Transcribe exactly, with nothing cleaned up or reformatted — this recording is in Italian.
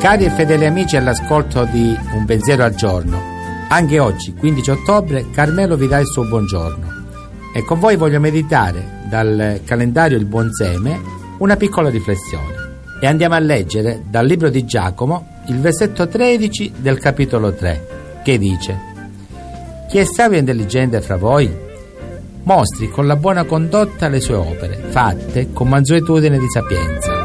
Cari e fedeli amici all'ascolto di Un pensiero al giorno, anche oggi, quindici ottobre, Carmelo vi dà il suo buongiorno e con voi voglio meditare dal calendario Il Buon Seme una piccola riflessione e andiamo a leggere dal libro di Giacomo il versetto tredici del capitolo tre, che dice: chi è savio e intelligente fra voi mostri con la buona condotta le sue opere fatte con mansuetudine di sapienza.